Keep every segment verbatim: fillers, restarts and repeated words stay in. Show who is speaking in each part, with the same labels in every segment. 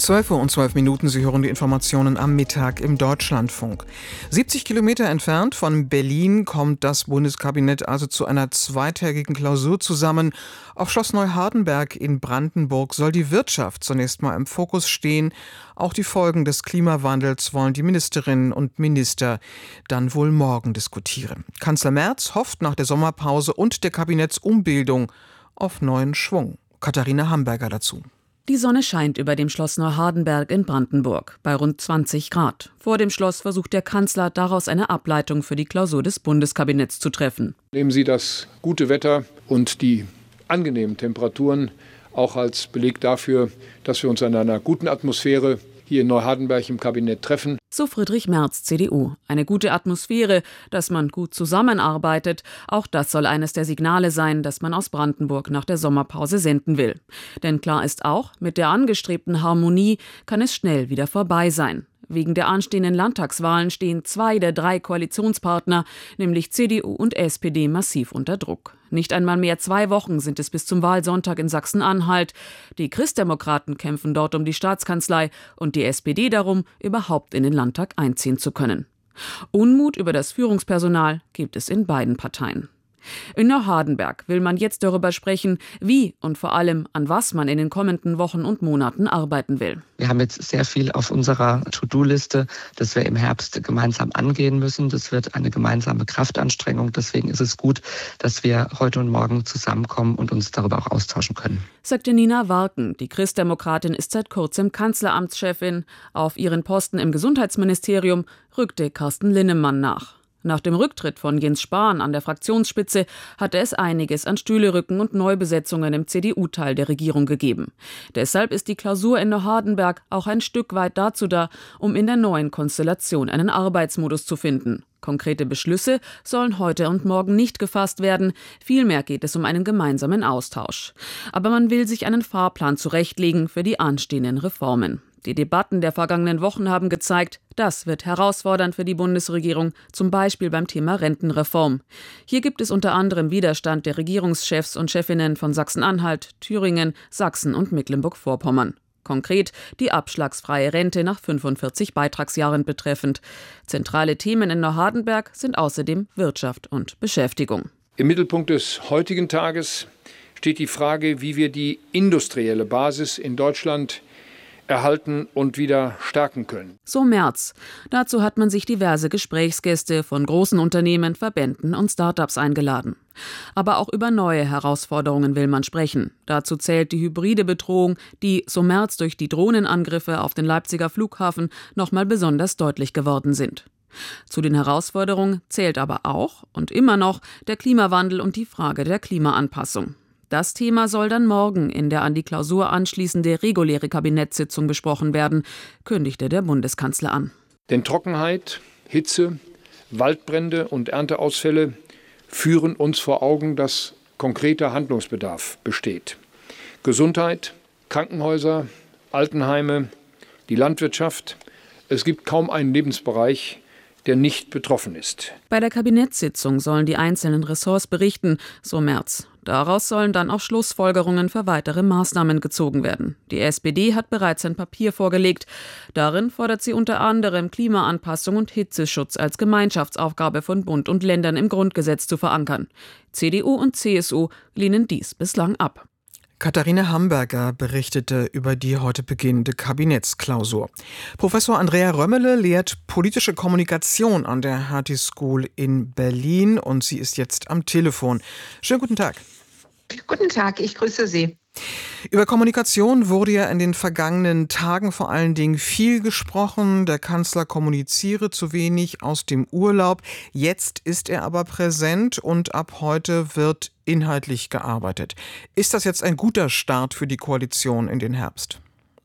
Speaker 1: zwölf Uhr und zwölf Minuten, Sie hören die Informationen am Mittag im Deutschlandfunk. siebzig Kilometer entfernt von Berlin kommt das Bundeskabinett also zu einer zweitägigen Klausur zusammen. Auf Schloss Neuhardenberg in Brandenburg soll die Wirtschaft zunächst mal im Fokus stehen. Auch die Folgen des Klimawandels wollen die Ministerinnen und Minister dann wohl morgen diskutieren. Kanzler Merz hofft nach der Sommerpause und der Kabinettsumbildung auf neuen Schwung. Katharina Hamburger dazu.
Speaker 2: Die Sonne scheint über dem Schloss Neuhardenberg in Brandenburg bei rund zwanzig Grad. Vor dem Schloss versucht der Kanzler, daraus eine Ableitung für die Klausur des Bundeskabinetts zu treffen.
Speaker 3: Nehmen Sie das gute Wetter und die angenehmen Temperaturen auch als Beleg dafür, dass wir uns in einer guten Atmosphäre hier in Neuhardenberg im Kabinett treffen.
Speaker 2: So Friedrich Merz, C D U. Eine gute Atmosphäre, dass man gut zusammenarbeitet. Auch das soll eines der Signale sein, das man aus Brandenburg nach der Sommerpause senden will. Denn klar ist auch, mit der angestrebten Harmonie kann es schnell wieder vorbei sein. Wegen der anstehenden Landtagswahlen stehen zwei der drei Koalitionspartner, nämlich C D U und S P D, massiv unter Druck. Nicht einmal mehr zwei Wochen sind es bis zum Wahlsonntag in Sachsen-Anhalt. Die Christdemokraten kämpfen dort um die Staatskanzlei und die S P D darum, überhaupt in den Landtag einziehen zu können. Unmut über das Führungspersonal gibt es in beiden Parteien. In Neuhardenberg will man jetzt darüber sprechen, wie und vor allem an was man in den kommenden Wochen und Monaten arbeiten will.
Speaker 4: Wir haben jetzt sehr viel auf unserer To-Do-Liste, das wir im Herbst gemeinsam angehen müssen. Das wird eine gemeinsame Kraftanstrengung. Deswegen ist es gut, dass wir heute und morgen zusammenkommen und uns darüber auch austauschen können.
Speaker 2: Sagte Nina Warken. Die Christdemokratin ist seit kurzem Kanzleramtschefin. Auf ihren Posten im Gesundheitsministerium rückte Carsten Linnemann nach. Nach dem Rücktritt von Jens Spahn an der Fraktionsspitze hatte es einiges an Stühlerücken und Neubesetzungen im C D U-Teil der Regierung gegeben. Deshalb ist die Klausur in Neuhardenberg auch ein Stück weit dazu da, um in der neuen Konstellation einen Arbeitsmodus zu finden. Konkrete Beschlüsse sollen heute und morgen nicht gefasst werden. Vielmehr geht es um einen gemeinsamen Austausch. Aber man will sich einen Fahrplan zurechtlegen für die anstehenden Reformen. Die Debatten der vergangenen Wochen haben gezeigt, das wird herausfordernd für die Bundesregierung, zum Beispiel beim Thema Rentenreform. Hier gibt es unter anderem Widerstand der Regierungschefs und Chefinnen von Sachsen-Anhalt, Thüringen, Sachsen und Mecklenburg-Vorpommern. Konkret die abschlagsfreie Rente nach fünfundvierzig Beitragsjahren betreffend. Zentrale Themen in Neuhardenberg sind außerdem Wirtschaft und Beschäftigung.
Speaker 3: Im Mittelpunkt des heutigen Tages steht die Frage, wie wir die industrielle Basis in Deutschland erhalten und wieder stärken können.
Speaker 2: So Merz. Dazu hat man sich diverse Gesprächsgäste von großen Unternehmen, Verbänden und Start-ups eingeladen. Aber auch über neue Herausforderungen will man sprechen. Dazu zählt die hybride Bedrohung, die, so Merz, durch die Drohnenangriffe auf den Leipziger Flughafen nochmal besonders deutlich geworden sind. Zu den Herausforderungen zählt aber auch und immer noch der Klimawandel und die Frage der Klimaanpassung. Das Thema soll dann morgen in der an die Klausur anschließende reguläre Kabinettssitzung besprochen werden, kündigte der Bundeskanzler an.
Speaker 3: Denn Trockenheit, Hitze, Waldbrände und Ernteausfälle führen uns vor Augen, dass konkreter Handlungsbedarf besteht. Gesundheit, Krankenhäuser, Altenheime, die Landwirtschaft. Es gibt kaum einen Lebensbereich, der nicht betroffen ist.
Speaker 2: Bei der Kabinettssitzung sollen die einzelnen Ressorts berichten, so Merz. Daraus sollen dann auch Schlussfolgerungen für weitere Maßnahmen gezogen werden. Die S P D hat bereits ein Papier vorgelegt. Darin fordert sie unter anderem Klimaanpassung und Hitzeschutz als Gemeinschaftsaufgabe von Bund und Ländern im Grundgesetz zu verankern. C D U und C S U lehnen dies bislang ab.
Speaker 1: Katharina Hamburger berichtete über die heute beginnende Kabinettsklausur. Professor Andrea Römmele lehrt politische Kommunikation an der Hertie School in Berlin und sie ist jetzt am Telefon. Schönen guten Tag.
Speaker 5: Guten Tag, ich grüße Sie.
Speaker 1: Über Kommunikation wurde ja in den vergangenen Tagen vor allen Dingen viel gesprochen. Der Kanzler kommuniziere zu wenig aus dem Urlaub. Jetzt ist er aber präsent und ab heute wird inhaltlich gearbeitet. Ist das jetzt ein guter Start für die Koalition in den Herbst?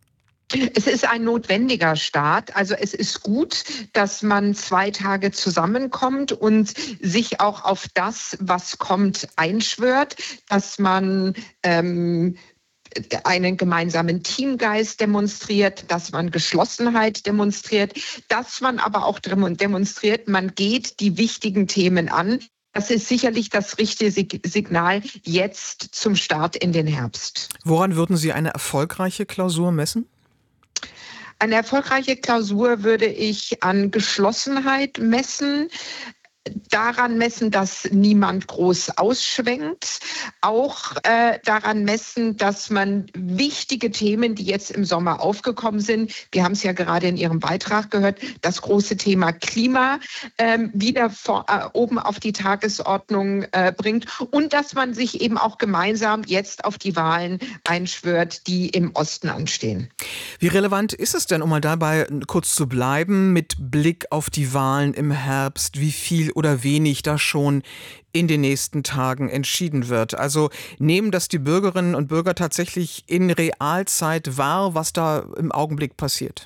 Speaker 5: Es ist ein notwendiger Start. Also es ist gut, dass man zwei Tage zusammenkommt und sich auch auf das, was kommt, einschwört, dass man ähm, einen gemeinsamen Teamgeist demonstriert, dass man Geschlossenheit demonstriert, dass man aber auch demonstriert, man geht die wichtigen Themen an. Das ist sicherlich das richtige Signal jetzt zum Start in den Herbst.
Speaker 1: Woran würden Sie eine erfolgreiche Klausur messen?
Speaker 5: Eine erfolgreiche Klausur würde ich an Geschlossenheit messen, daran messen, dass niemand groß ausschwenkt, auch äh, daran messen, dass man wichtige Themen, die jetzt im Sommer aufgekommen sind, wir haben es ja gerade in Ihrem Beitrag gehört, das große Thema Klima äh, wieder vor, äh, oben auf die Tagesordnung äh, bringt und dass man sich eben auch gemeinsam jetzt auf die Wahlen einschwört, die im Osten anstehen.
Speaker 1: Wie relevant ist es denn, um mal dabei kurz zu bleiben, mit Blick auf die Wahlen im Herbst, wie viel oder wenig da schon in den nächsten Tagen entschieden wird? Also nehmen das die Bürgerinnen und Bürger tatsächlich in Realzeit wahr, was da im Augenblick passiert?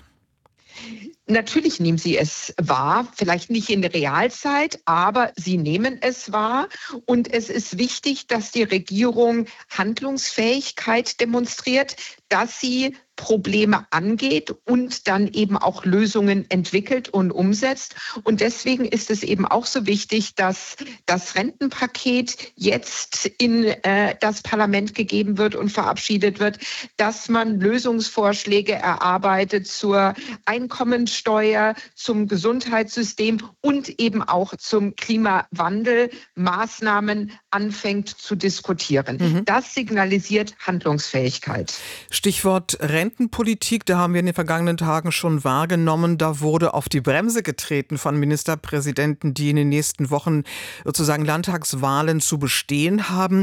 Speaker 5: Natürlich nehmen sie es wahr, vielleicht nicht in der Realzeit, aber sie nehmen es wahr. Und es ist wichtig, dass die Regierung Handlungsfähigkeit demonstriert, dass sie Probleme angeht und dann eben auch Lösungen entwickelt und umsetzt. Und deswegen ist es eben auch so wichtig, dass das Rentenpaket jetzt in äh, das Parlament gegeben wird und verabschiedet wird, dass man Lösungsvorschläge erarbeitet zur Einkommensteuer, zum Gesundheitssystem und eben auch zum Klimawandel, Maßnahmen anfängt zu diskutieren. Mhm. Das signalisiert Handlungsfähigkeit.
Speaker 1: Stichwort Rentenpolitik, da haben wir in den vergangenen Tagen schon wahrgenommen, da wurde auf die Bremse getreten von Ministerpräsidenten, die in den nächsten Wochen sozusagen Landtagswahlen zu bestehen haben.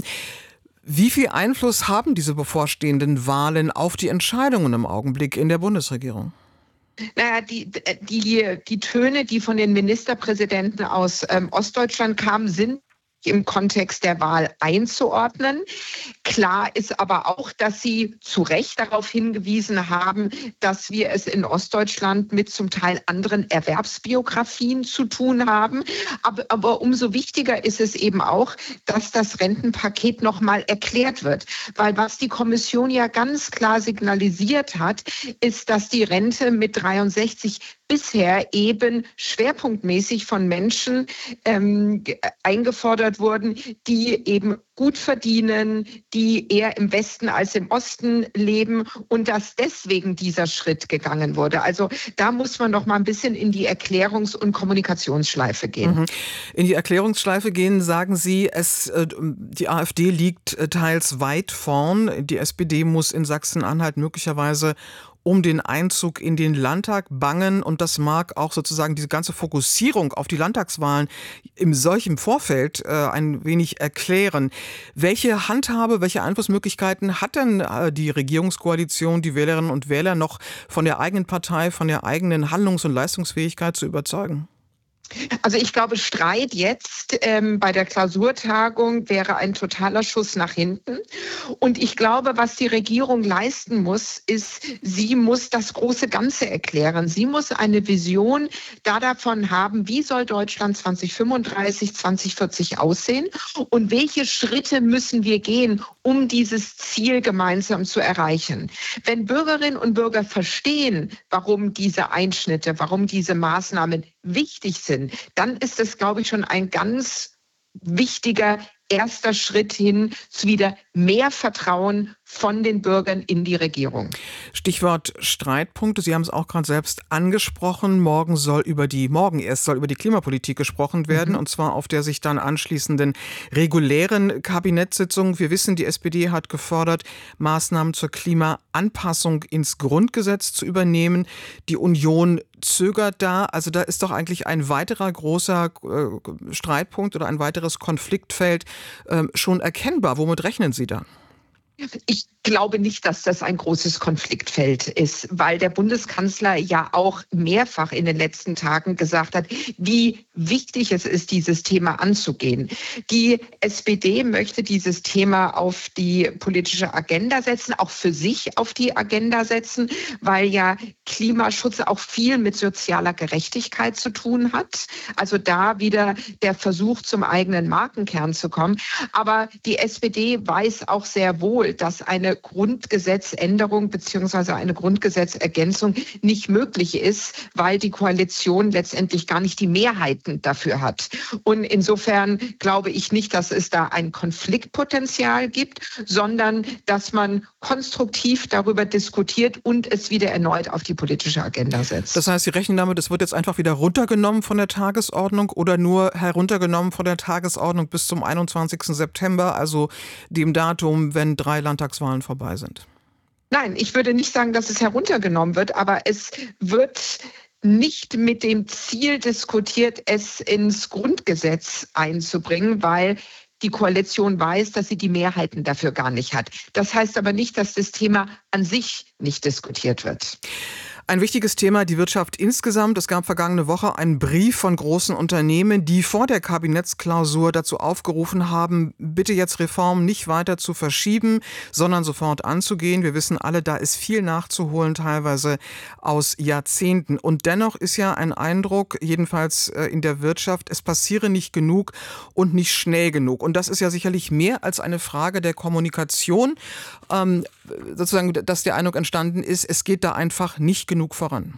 Speaker 1: Wie viel Einfluss haben diese bevorstehenden Wahlen auf die Entscheidungen im Augenblick in der Bundesregierung?
Speaker 5: Naja, die, die, die Töne, die von den Ministerpräsidenten aus ähm, Ostdeutschland kamen, sind im Kontext der Wahl einzuordnen. Klar ist aber auch, dass Sie zu Recht darauf hingewiesen haben, dass wir es in Ostdeutschland mit zum Teil anderen Erwerbsbiografien zu tun haben. Aber, aber umso wichtiger ist es eben auch, dass das Rentenpaket nochmal erklärt wird. Weil was die Kommission ja ganz klar signalisiert hat, ist, dass die Rente mit dreiundsechzig bisher eben schwerpunktmäßig von Menschen ähm, eingefordert wurden, die eben gut verdienen, die eher im Westen als im Osten leben und dass deswegen dieser Schritt gegangen wurde. Also da muss man noch mal ein bisschen in die Erklärungs- und Kommunikationsschleife gehen.
Speaker 1: Mhm. In die Erklärungsschleife gehen, sagen Sie, es, die AfD liegt teils weit vorn. Die S P D muss in Sachsen-Anhalt möglicherweise um den Einzug in den Landtag bangen. Und das mag auch sozusagen diese ganze Fokussierung auf die Landtagswahlen im solchen Vorfeld äh, ein wenig erklären. Welche Handhabe, welche Einflussmöglichkeiten hat denn äh, die Regierungskoalition, die Wählerinnen und Wähler noch von der eigenen Partei, von der eigenen Handlungs- und Leistungsfähigkeit zu überzeugen?
Speaker 5: Also ich glaube, Streit jetzt ähm, bei der Klausurtagung wäre ein totaler Schuss nach hinten. Und ich glaube, was die Regierung leisten muss, ist, sie muss das große Ganze erklären. Sie muss eine Vision da davon haben, wie soll Deutschland zwanzig fünfunddreißig, zwanzig vierzig aussehen und welche Schritte müssen wir gehen, um dieses Ziel gemeinsam zu erreichen. Wenn Bürgerinnen und Bürger verstehen, warum diese Einschnitte, warum diese Maßnahmen wichtig sind, dann ist es, glaube ich, schon ein ganz wichtiger erster Schritt hin zu wieder mehr Vertrauen von den Bürgern in die Regierung.
Speaker 1: Stichwort Streitpunkte. Sie haben es auch gerade selbst angesprochen. Morgen soll über die, morgen erst soll über die Klimapolitik gesprochen werden, mhm. und zwar auf der sich dann anschließenden regulären Kabinettssitzung. Wir wissen, die S P D hat gefordert, Maßnahmen zur Klimaanpassung ins Grundgesetz zu übernehmen. Die Union zögert da. Also da ist doch eigentlich ein weiterer großer äh, Streitpunkt oder ein weiteres Konfliktfeld äh, schon erkennbar. Womit rechnen Sie da?
Speaker 5: Ich glaube nicht, dass das ein großes Konfliktfeld ist, weil der Bundeskanzler ja auch mehrfach in den letzten Tagen gesagt hat, wie wichtig es ist, dieses Thema anzugehen. Die S P D möchte dieses Thema auf die politische Agenda setzen, auch für sich auf die Agenda setzen, weil ja Klimaschutz auch viel mit sozialer Gerechtigkeit zu tun hat. Also da wieder der Versuch, zum eigenen Markenkern zu kommen. Aber die S P D weiß auch sehr wohl, dass eine Grundgesetzänderung bzw. eine Grundgesetzergänzung nicht möglich ist, weil die Koalition letztendlich gar nicht die Mehrheiten dafür hat. Und insofern glaube ich nicht, dass es da ein Konfliktpotenzial gibt, sondern dass man konstruktiv darüber diskutiert und es wieder erneut auf die politische Agenda setzt.
Speaker 1: Das heißt, Sie rechnen damit, es wird jetzt einfach wieder runtergenommen von der Tagesordnung oder nur heruntergenommen von der Tagesordnung bis zum einundzwanzigsten September, also dem Datum, wenn drei Landtagswahlen vorbei sind?
Speaker 5: Nein, ich würde nicht sagen, dass es heruntergenommen wird, aber es wird nicht mit dem Ziel diskutiert, es ins Grundgesetz einzubringen, weil die Koalition weiß, dass sie die Mehrheiten dafür gar nicht hat. Das heißt aber nicht, dass das Thema an sich nicht diskutiert wird.
Speaker 1: Ein wichtiges Thema, die Wirtschaft insgesamt. Es gab vergangene Woche einen Brief von großen Unternehmen, die vor der Kabinettsklausur dazu aufgerufen haben, bitte jetzt Reformen nicht weiter zu verschieben, sondern sofort anzugehen. Wir wissen alle, da ist viel nachzuholen, teilweise aus Jahrzehnten. Und dennoch ist ja ein Eindruck, jedenfalls in der Wirtschaft, es passiere nicht genug und nicht schnell genug. Und das ist ja sicherlich mehr als eine Frage der Kommunikation, ähm, sozusagen, dass der Eindruck entstanden ist, es geht da einfach nicht genug genug voran.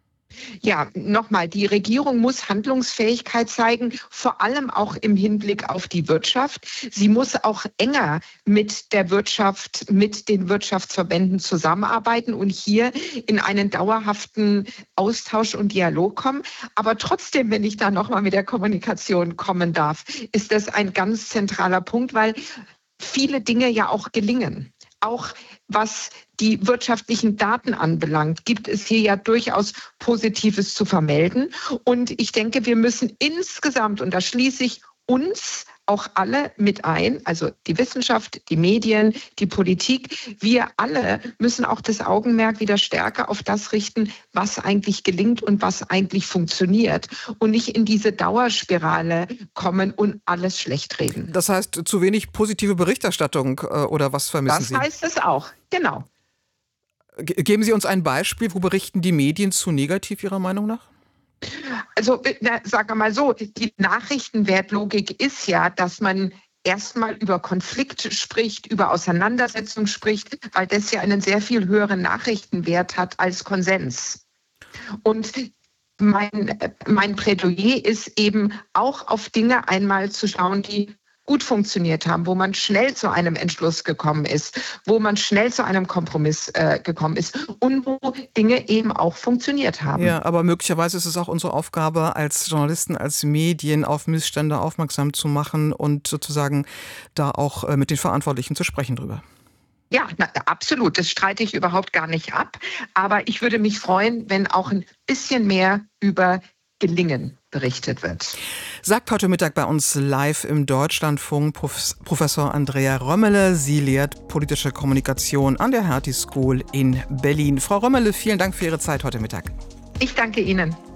Speaker 5: Ja, nochmal, die Regierung muss Handlungsfähigkeit zeigen, vor allem auch im Hinblick auf die Wirtschaft. Sie muss auch enger mit der Wirtschaft, mit den Wirtschaftsverbänden zusammenarbeiten und hier in einen dauerhaften Austausch und Dialog kommen. Aber trotzdem, wenn ich da nochmal mit der Kommunikation kommen darf, ist das ein ganz zentraler Punkt, weil viele Dinge ja auch gelingen. Auch was die wirtschaftlichen Daten anbelangt, gibt es hier ja durchaus Positives zu vermelden. Und ich denke, wir müssen insgesamt, und da schließe ich uns auch alle mit ein, also die Wissenschaft, die Medien, die Politik, wir alle müssen auch das Augenmerk wieder stärker auf das richten, was eigentlich gelingt und was eigentlich funktioniert und nicht in diese Dauerspirale kommen und alles schlecht reden.
Speaker 1: Das heißt, zu wenig positive Berichterstattung oder was vermissen Sie?
Speaker 5: Das heißt es auch, genau.
Speaker 1: Geben Sie uns ein Beispiel, wo berichten die Medien zu negativ Ihrer Meinung nach?
Speaker 5: Also, na, sagen wir mal so, die Nachrichtenwertlogik ist ja, dass man erstmal über Konflikt spricht, über Auseinandersetzung spricht, weil das ja einen sehr viel höheren Nachrichtenwert hat als Konsens. Und mein, mein Plädoyer ist eben auch auf Dinge einmal zu schauen, die gut funktioniert haben, wo man schnell zu einem Entschluss gekommen ist, wo man schnell zu einem Kompromiss äh, gekommen ist und wo Dinge eben auch funktioniert haben.
Speaker 1: Ja, aber möglicherweise ist es auch unsere Aufgabe als Journalisten, als Medien auf Missstände aufmerksam zu machen und sozusagen da auch äh, mit den Verantwortlichen zu sprechen drüber.
Speaker 5: Ja, na, absolut. Das streite ich überhaupt gar nicht ab. Aber ich würde mich freuen, wenn auch ein bisschen mehr über Gelingen berichtet wird.
Speaker 1: Sagt heute Mittag bei uns live im Deutschlandfunk Prof. Professor Andrea Römmele. Sie lehrt politische Kommunikation an der Hertie School in Berlin. Frau Römmele, vielen Dank für Ihre Zeit heute Mittag.
Speaker 5: Ich danke Ihnen.